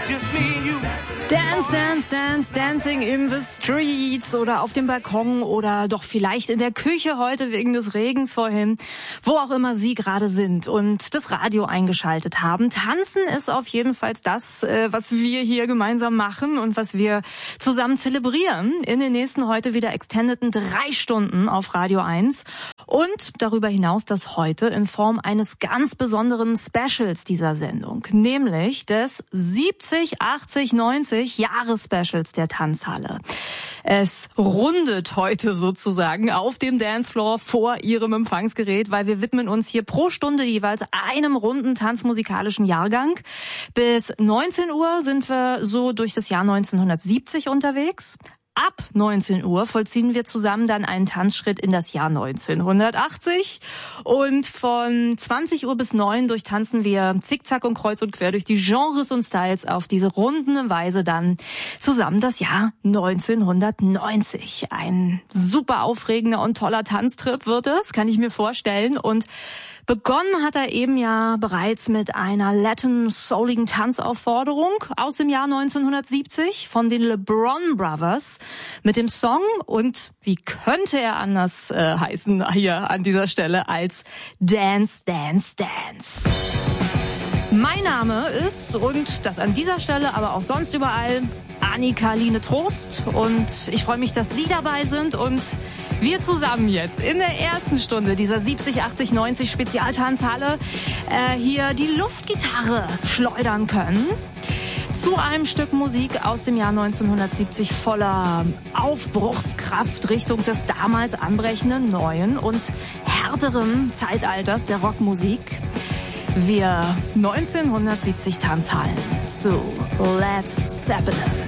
Dance, dance, dance, dancing in the streets oder auf dem Balkon oder doch vielleicht in der Küche heute wegen des Regens vorhin, wo auch immer Sie gerade sind und das Radio eingeschaltet haben. Tanzen ist auf jeden Fall das, was wir hier gemeinsam machen und was wir zusammen zelebrieren in den nächsten heute wieder extendeten 3 Stunden auf Radio 1. Und darüber hinaus das heute in Form eines ganz besonderen Specials dieser Sendung, nämlich des 70, 80, 90 Jahres-Specials der Tanzhalle. Es rundet heute sozusagen auf dem Dancefloor vor Ihrem Empfangsgerät, weil wir widmen uns hier pro Stunde jeweils einem runden tanzmusikalischen Jahrgang. Bis 19 Uhr sind wir so durch das Jahr 1970 unterwegs. Ab 19 Uhr vollziehen wir zusammen dann einen Tanzschritt in das Jahr 1980 und von 20 Uhr bis 9 durchtanzen wir zickzack und kreuz und quer durch die Genres und Styles auf diese rundende Weise dann zusammen das Jahr 1990. Ein super aufregender und toller Tanztrip wird es, kann ich mir vorstellen, und begonnen hat er eben ja bereits mit einer Latin-souligen Tanzaufforderung aus dem Jahr 1970 von den LeBron Brothers mit dem Song, und wie könnte er anders heißen hier an dieser Stelle als Dance, Dance, Dance. Mein Name ist, und das an dieser Stelle, aber auch sonst überall, Annika-Line Trost, und ich freue mich, dass Sie dabei sind und wir zusammen jetzt in der ersten Stunde dieser 70, 80, 90 Spezialtanzhalle hier die Luftgitarre schleudern können zu einem Stück Musik aus dem Jahr 1970 voller Aufbruchskraft Richtung des damals anbrechenden neuen und härteren Zeitalters der Rockmusik. Wir 1970 Tanzhallen zu Led Zeppelin.